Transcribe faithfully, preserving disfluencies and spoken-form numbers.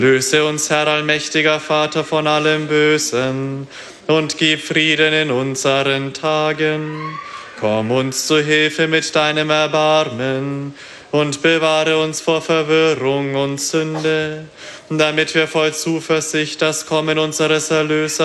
Löse uns, Herr allmächtiger Vater, von allem Bösen und gib Frieden in unseren Tagen. Komm uns zu Hilfe mit deinem Erbarmen und bewahre uns vor Verwirrung und Sünde, damit wir voll Zuversicht das Kommen unseres Erlösers